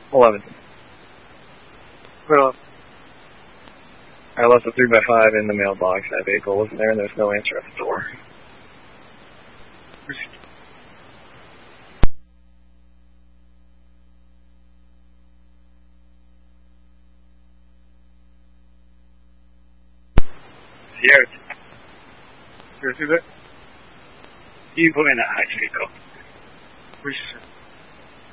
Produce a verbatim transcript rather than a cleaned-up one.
eleven. Well, I left a three by five in the mailbox. That vehicle wasn't there, and there's no answer at the door. Sierra. Sierra, see that? You put in that high vehicle.